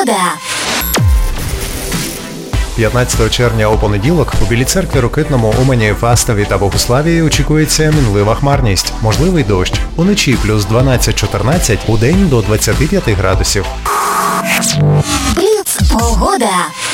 Погода. 15 червня у понеділок у Білій Церкві, Рокитному, Умані, Фастові та Богуславії очікується мінлива хмарність, можливий дощ. Уночі плюс 12-14, удень до 25 градусів. Бліц. Погода.